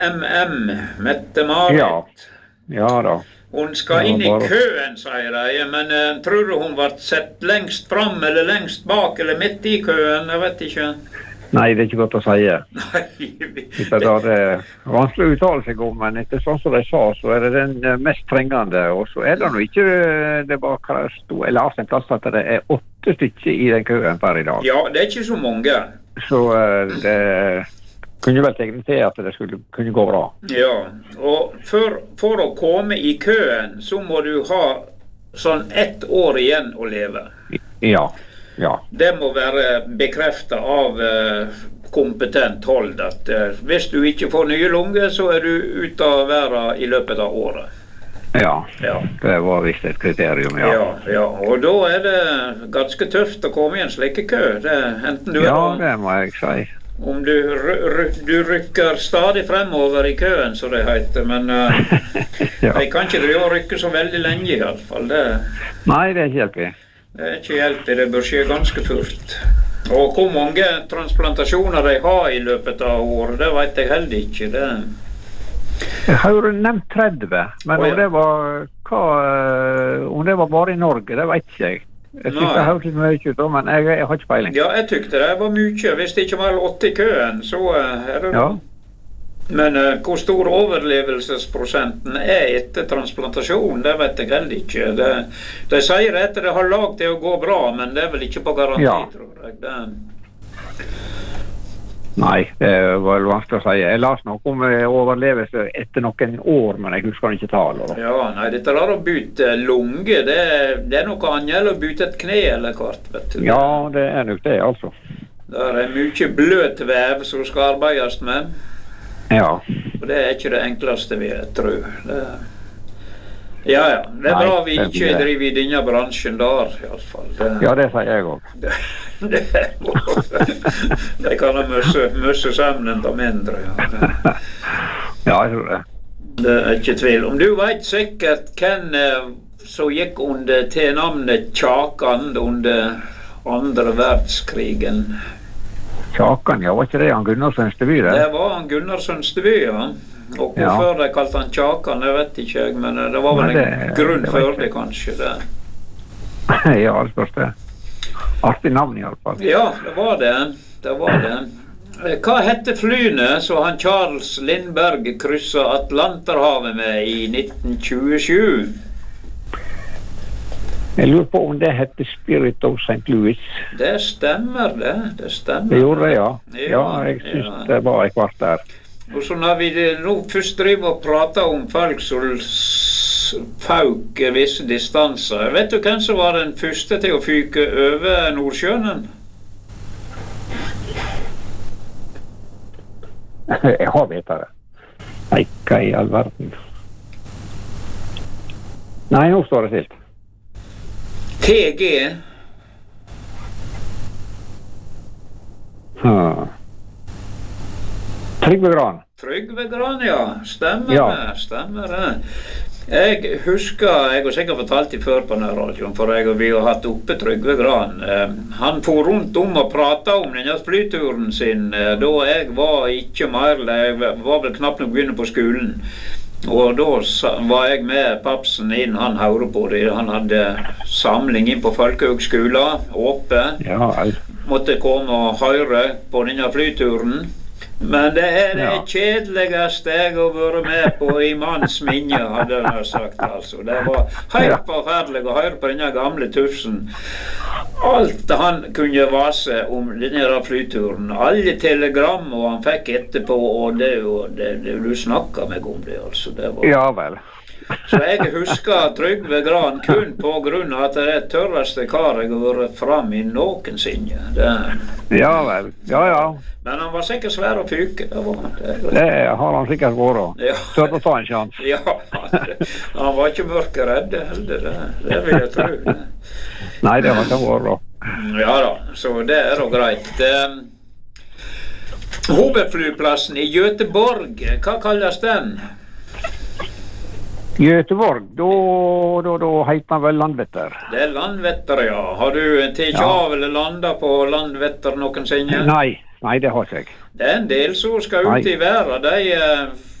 Mette-Marit. Ja. Ja da. Hun skal inn i køen, sier de, men tror du hun ble sett lengst fram, eller lengst bak, eller midt i køen? Jeg vet ikke. Nei, det er ikke godt å si. Nei, Det er vanskelig å uttale seg om, men etter sånn som de sa, så er det den mest trengende. Og så er det nå ikke, det bare hva det stod, jeg las en plass at det er 8 stykker i den køen per i dag. Ja, det er ikke så mange. Så det kunne vel tegne til at det skulle kunne gå bra. Ja, og for å komme i køen, så må du ha sånn 1 år igjen å leve. Ja. Ja. Det må være bekreftet av kompetent hold at hvis du ikke får nye lunger, så er du ute av verden i løpet av året. Ja, det var visst et kriterium, ja. Ja, og da er det ganske tøft å komme i en slik kø. Enten du det må jeg si. Om du rykker stadig fremover i køen, så det heter, men jeg kan ikke drive og rykke så veldig lenge i hvert fall. Nei, det er ikke hjelpelig. Det er ikke hjelpelig, det bør skje ganske fort. Og hvor mange transplantasjoner de har i løpet av året, det vet jeg heller ikke. Jeg har jo nevnt 30, men om det var bare i Norge, det vet ikke jeg. Jeg synes det hørtes mye ut, men jeg har ikke peiling. Ja, jeg tykte det var mye. Hvis det ikke var 80 i køen, så er det... Ja. Men hvor stor overlevelsesprosenten er etter transplantasjon, det vet jeg heller ikke. De sier at det har lag til å gå bra, men det er vel ikke på garanti, tror jeg. Nei, det var vanskelig å si. Jeg las noe om overlevelse etter noen år, men jeg husker ikke tallet. Ja, nei, dette der å bytte lunge, det er noe annet enn å bytte et kne eller kvart, vet du. Ja, det er nok det, altså. Det er mye bløt vev som skal arbeides med. Ja. Og det er ikke det enkleste vi tror. Det er bra vi ikke driver i denne bransjen der, i hvert fall. Ja, det sier jeg også. Det kan ha møsse sammen av mindre. Ja, jeg tror det. Det er ikke tvil. Om du vet sikkert hvem som gikk til navnet Kjakan under 2. verdenskrigen. Kjakan, ja, var ikke det han Gunnar Sønsteby, det? Det var han Gunnar Sønsteby, ja. Og hvorfor de kalte han Kjakan, det vet ikke jeg, men det var vel en grunn for det, kanskje. Ja, det spørs det. Artig navn i alle fall. Ja, det var det. Hva hette flyene så han Charles Lindbergh krysset Atlanterhavet med i 1927? Jeg lurer på om det heter Spirit of St. Louis. Det stemmer, det stemmer. Det gjorde det, ja. Ja, jeg synes det var et kvart der. Og så når vi nå først driver og prater om folk som fauk visse distanser, vet du hvem som var den første til å fyke over Nordsjøen? Jeg har vet det. Nei, hva i all verden? Nei, nå står det stilt. TG. Trygve Gran. Trygve Gran, ja. Stemmer det. Jeg husker, jeg har sikkert fortalt det før på denne radioen, for vi har hatt oppe Trygve Gran. Han for rundt om og pratet om denne flyturen sin, da jeg var ikke mer, jeg var vel knapt nok begynne på skolen. Og da var jeg med papsen inn, han hørte på det, han hadde samling inn på Folkehøgskolen, åpent, måtte komme og høre på denne flyturen. Men det er det kjedeligste jeg har vært med på i manns minne, hadde han sagt, altså. Det var helt forferdelig å høre på denne gamle tufsen. Alt han kunne vase om denne flyturen, alle telegram og han fikk etterpå, og du snakket meg om det, altså. Det var... Ja vel. Så jeg husker Trygve Gran kun på grunn av at det er tørreste kar jeg har vært fram i noensinne. Ja vel, ja. Men han var sikkert svær å fyke. Det har han sikkert vært. Tør å ta en sjans. Ja, han var ikke mørkeredd heller, det vil jeg tro. Nei, det var ikke vært. Ja da, så det er jo greit. Hovedflyplassen i Göteborg, hva kalles den? Göteborg, da heter han vel Landvetter. Det er Landvetter, ja. Har du tatt av eller landet på Landvetter noensinne? Nei, Nei, det har ikke jeg. Det er en del som skal ut Nei. i verden. De